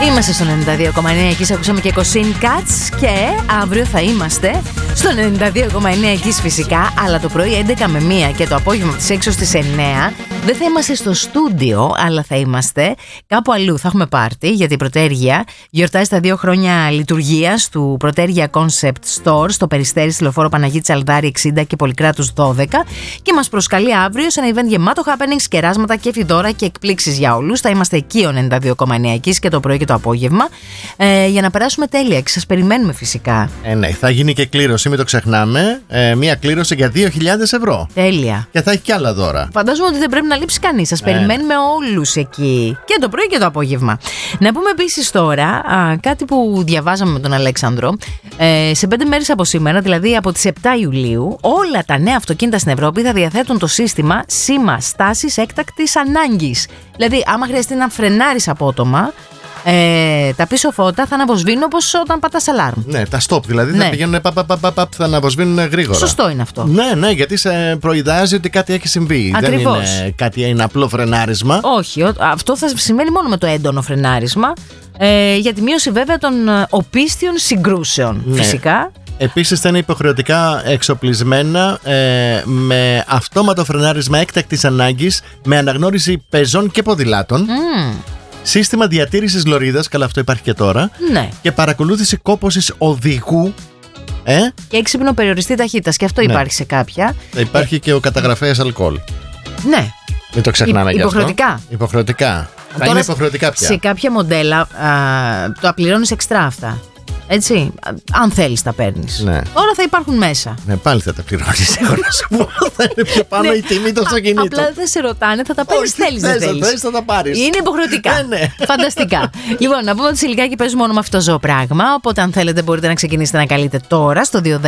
Είμαστε στο 92,9 εκεί, ακούσαμε και Κοσίν Κάτς και αύριο θα είμαστε στο 92,9 εκεί φυσικά, αλλά το πρωί 11 με 1 και το απόγευμα από τις 6 στις 9 δεν θα είμαστε στο στούντιο, αλλά θα είμαστε κάπου αλλού. Θα έχουμε πάρτι γιατί η Πρωτέργεια γιορτάζει τα 2 χρόνια λειτουργίας του Πρωτέργεια Concept Store στο Περιστέρι, στη Λεωφόρο Παναγίτη Τσαλδάρη 60 και Πολυκράτους 12 και μας προσκαλεί αύριο σε ένα event γεμάτο happenings, κεράσματα και φιδώρα και εκπλήξεις για όλους. Θα είμαστε εκεί ο 92,9 εκεί και το πρωί και το απόγευμα για να περάσουμε τέλεια και σας περιμένουμε φυσικά. Ναι, θα γίνει και κλήρωση, μην το ξεχνάμε. Μία κλήρωση για 2.000 ευρώ. Τέλεια. Και θα έχει κι άλλα δώρα. Φαντάζομαι ότι δεν πρέπει να λείψει κανείς. Σας περιμένουμε όλους εκεί. Και το πρωί και το απόγευμα. Να πούμε επίσης τώρα κάτι που διαβάζαμε με τον Αλέξανδρο. Σε 5 μέρες από σήμερα, δηλαδή από τις 7 Ιουλίου, όλα τα νέα αυτοκίνητα στην Ευρώπη θα διαθέτουν το σύστημα σήμα στάσης έκτακτης ανάγκης. Δηλαδή, άμα χρειαστεί να φρενάρεις απότομα, τα πίσω φώτα θα αναβοσβήνουν όπως όταν πατάς αλάρμ. Ναι, τα stop δηλαδή θα πηγαίνουν θα αναβοσβήνουν γρήγορα. Σωστό είναι αυτό. Ναι, γιατί σε προειδάζει ότι κάτι έχει συμβεί. Ακριβώς. Δεν είναι κάτι, είναι απλό φρενάρισμα. Όχι, αυτό θα σημαίνει μόνο με το έντονο φρενάρισμα. Για τη μείωση βέβαια των οπίστιων συγκρούσεων, φυσικά. Επίσης θα είναι υποχρεωτικά εξοπλισμένα με αυτόματο φρενάρισμα έκτακτης ανάγκης, με αναγνώριση πεζών και ποδηλάτων. Σύστημα διατήρησης λωρίδας, καλά αυτό υπάρχει και τώρα. Ναι. Και παρακολούθηση κόπωσης οδηγού. Και έξυπνο περιοριστή ταχύτητας, και αυτό υπάρχει σε κάποια. Υπάρχει και ο καταγραφέας αλκοόλ. Ναι. Μην το ξεχνάμε γι' αυτό. Υποχρεωτικά. Θα είναι υποχρεωτικά πια. Σε κάποια μοντέλα το απληρώνεις εξτρά αυτά. Έτσι, αν θέλεις τα παίρνεις. Ναι. Τώρα θα υπάρχουν μέσα. Ναι, πάλι θα τα πληρώνεις. Εγώ να σου πω, θα είναι πιο πάνω η τιμή των αυτοκινήτων. Απλά δεν σε ρωτάνε, θα τα παίρνεις. Θέλεις, δεν θέλεις. Θα τα πάρεις. Είναι υποχρεωτικά. Ναι. Φανταστικά. Λοιπόν, να πούμε ότι σε λιγάκι παίζουμε μόνο με αυτό το ζωοπράγμα. Οπότε, αν θέλετε, μπορείτε να ξεκινήσετε να καλείτε τώρα στο 210-80-50.000.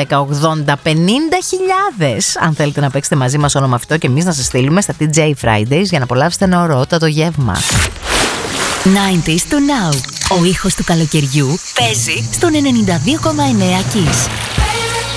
Αν θέλετε να παίξετε μαζί μας όλο με αυτό και εμείς να σας στείλουμε στα TJ Fridays για να απολαύσετε ένα ωραιότατο γεύμα. 90s to now. Ο ήχος του καλοκαιριού παίζει στον 92,9 Kiss.